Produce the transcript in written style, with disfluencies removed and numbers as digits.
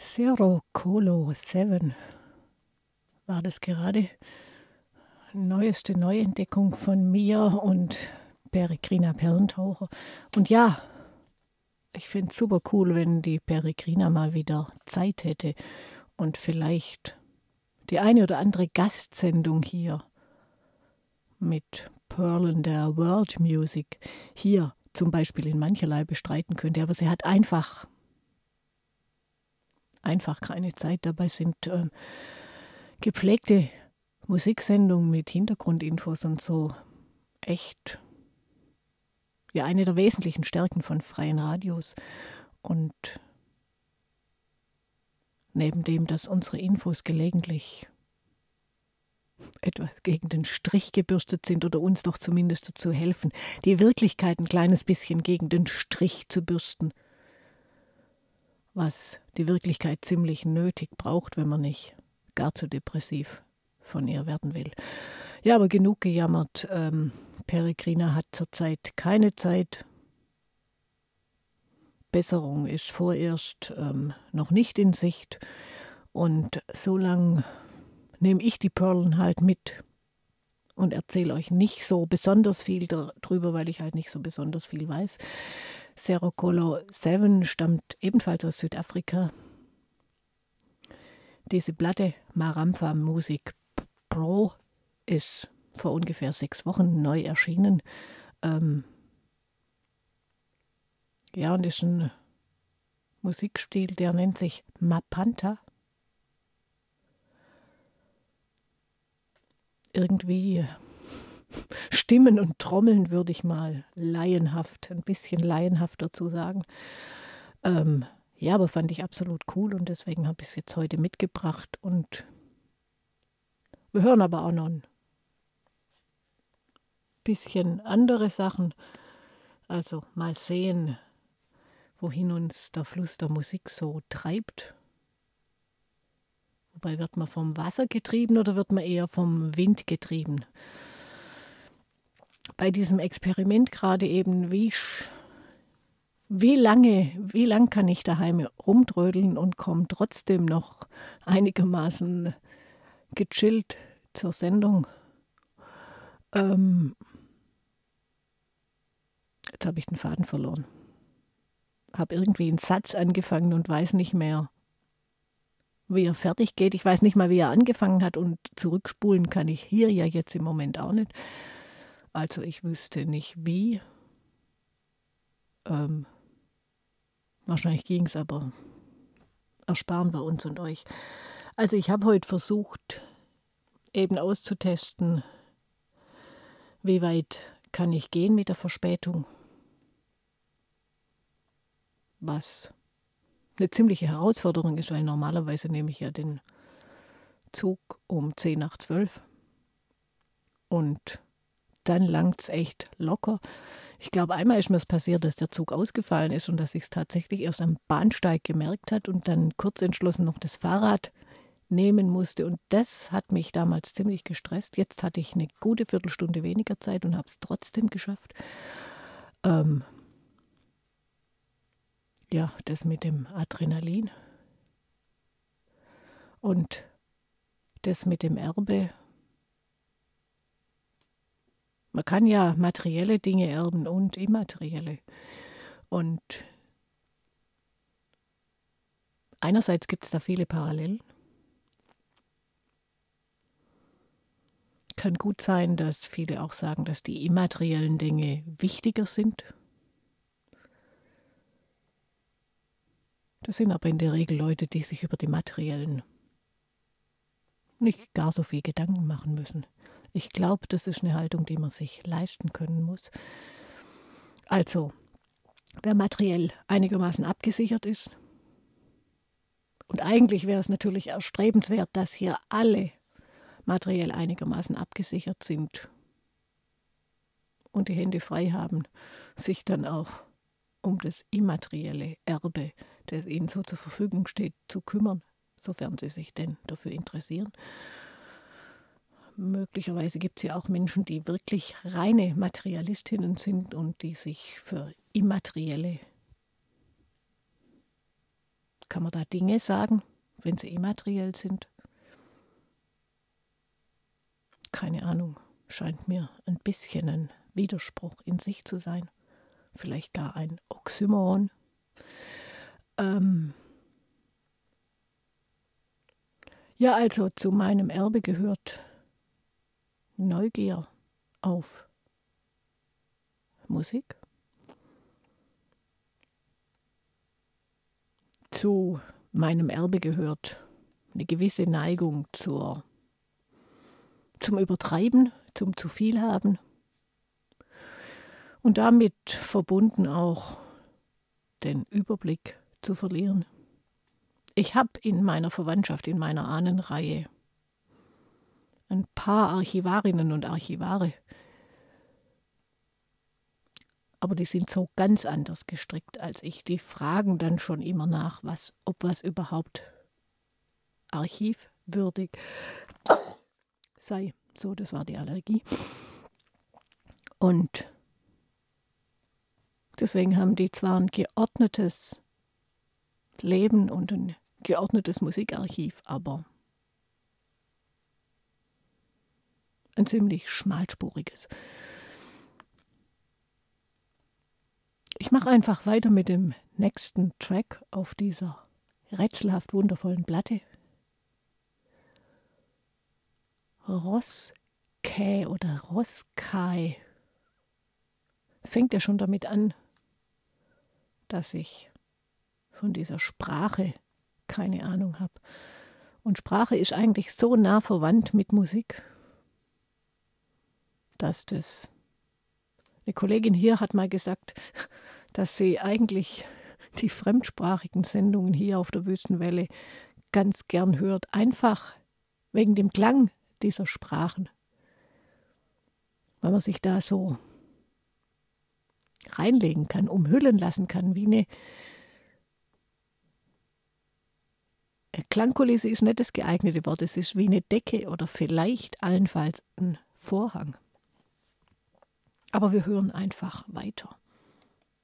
Zero Colo 7 war das gerade. Neueste Neuentdeckung von mir und Peregrina Perlentaucher. Und ja, ich finde es super cool, wenn die Peregrina mal wieder Zeit hätte und vielleicht die eine oder andere Gastsendung hier mit Perlen der World Music hier zum Beispiel in mancherlei bestreiten könnte. Aber sie hat einfach keine Zeit. Dabei sind gepflegte Musiksendungen mit Hintergrundinfos und so echt ja eine der wesentlichen Stärken von freien Radios. Und neben dem, dass unsere Infos gelegentlich etwas gegen den Strich gebürstet sind oder uns doch zumindest dazu helfen, die Wirklichkeit ein kleines bisschen gegen den Strich zu bürsten, was die Wirklichkeit ziemlich nötig braucht, wenn man nicht gar zu depressiv von ihr werden will. Ja, aber genug gejammert. Peregrina hat zurzeit keine Zeit. Besserung ist vorerst noch nicht in Sicht. Und so lang nehme ich die Perlen halt mit und erzähle euch nicht so besonders viel darüber, weil ich halt nicht so besonders viel weiß. Zero Colo 7 stammt ebenfalls aus Südafrika. Diese Platte Marampha Music Pro ist vor ungefähr 6 Wochen neu erschienen. Ja, und ist ein Musikstil, der nennt sich Mapanta. Irgendwie Stimmen und Trommeln würde ich mal ein bisschen laienhaft dazu sagen. Ja, aber fand ich absolut cool und deswegen habe ich es jetzt heute mitgebracht. Und wir hören aber auch noch ein bisschen andere Sachen. Also mal sehen, wohin uns der Fluss der Musik so treibt. Wobei, wird man vom Wasser getrieben oder wird man eher vom Wind getrieben? Bei diesem Experiment gerade eben, wie lang kann ich daheim rumtrödeln und komme trotzdem noch einigermaßen gechillt zur Sendung? Jetzt habe ich den Faden verloren. Habe irgendwie einen Satz angefangen und weiß nicht mehr, wie er fertig geht. Ich weiß nicht mal, wie er angefangen hat und zurückspulen kann ich hier ja jetzt im Moment auch nicht. Also ich wüsste nicht wie. Wahrscheinlich ging es, aber ersparen wir uns und euch. Also ich habe heute versucht, eben auszutesten, wie weit kann ich gehen mit der Verspätung. Was eine ziemliche Herausforderung ist, weil normalerweise nehme ich ja den Zug um 10 nach 12 und dann langt es echt locker. Ich glaube, einmal ist mir es passiert, dass der Zug ausgefallen ist und dass ich es tatsächlich erst am Bahnsteig gemerkt hat und dann kurz entschlossen noch das Fahrrad nehmen musste. Und das hat mich damals ziemlich gestresst. Jetzt hatte ich eine gute Viertelstunde weniger Zeit und habe es trotzdem geschafft. Ja, das mit dem Adrenalin und das mit dem Erbe. Man kann ja materielle Dinge erben und immaterielle. Und einerseits gibt es da viele Parallelen. Kann gut sein, dass viele auch sagen, dass die immateriellen Dinge wichtiger sind. Das sind aber in der Regel Leute, die sich über die materiellen nicht gar so viel Gedanken machen müssen. Ich glaube, das ist eine Haltung, die man sich leisten können muss. Also, wer materiell einigermaßen abgesichert ist, und eigentlich wäre es natürlich erstrebenswert, dass hier alle materiell einigermaßen abgesichert sind und die Hände frei haben, sich dann auch um das immaterielle Erbe, das ihnen so zur Verfügung steht, zu kümmern, sofern sie sich denn dafür interessieren. Möglicherweise gibt es ja auch Menschen, die wirklich reine Materialistinnen sind und die sich für immaterielle Kann man da Dinge sagen, wenn sie immateriell sind? Keine Ahnung, scheint mir ein bisschen ein Widerspruch in sich zu sein. Vielleicht gar ein Oxymoron. Ja, also zu meinem Erbe gehört Neugier auf Musik. Zu meinem Erbe gehört eine gewisse Neigung zum Übertreiben, zum zu viel haben. Und damit verbunden auch den Überblick zu verlieren. Ich habe in meiner Verwandtschaft, in meiner Ahnenreihe, ein paar Archivarinnen und Archivare. Aber die sind so ganz anders gestrickt als ich. Die fragen dann schon immer nach, ob was überhaupt archivwürdig sei. So, das war die Allergie. Und deswegen haben die zwar ein geordnetes Leben und ein geordnetes Musikarchiv, aber ein ziemlich schmalspuriges. Ich mache einfach weiter mit dem nächsten Track auf dieser rätselhaft wundervollen Platte. Roskay oder Roskay fängt ja schon damit an, dass ich von dieser Sprache keine Ahnung habe. Und Sprache ist eigentlich so nah verwandt mit Musik, dass das... Eine Kollegin hier hat mal gesagt, dass sie eigentlich die fremdsprachigen Sendungen hier auf der Wüstenwelle ganz gern hört. Einfach wegen dem Klang dieser Sprachen. Weil man sich da so reinlegen kann, umhüllen lassen kann, wie eine Klangkulisse ist nicht das geeignete Wort, es ist wie eine Decke oder vielleicht allenfalls ein Vorhang. Aber wir hören einfach weiter.